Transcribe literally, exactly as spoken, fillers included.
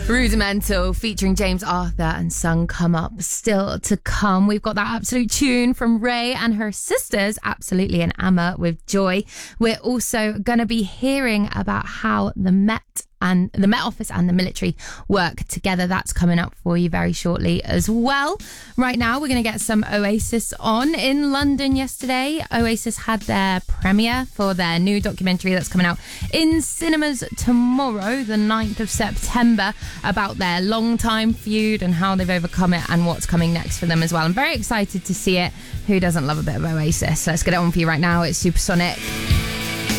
Rudimental featuring James Arthur and Sun Come Up still to come. We've got that absolute tune from Ray and her sisters, Absolutely and Amma with Joy. We're also going to be hearing about how the Met and the Met Office and the military work together. That's coming up for you very shortly as well. Right now, we're going to get some Oasis on. In London yesterday, Oasis had their premiere for their new documentary that's coming out in cinemas tomorrow, the ninth of September, about their long-time feud and how they've overcome it and what's coming next for them as well. I'm very excited to see it. Who doesn't love a bit of Oasis? Let's get it on for you right now. It's Supersonic.